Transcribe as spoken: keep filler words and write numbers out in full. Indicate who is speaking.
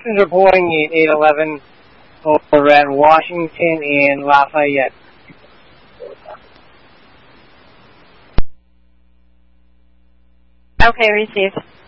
Speaker 1: is reporting at eight eleven over at Washington and Lafayette.
Speaker 2: Okay, received.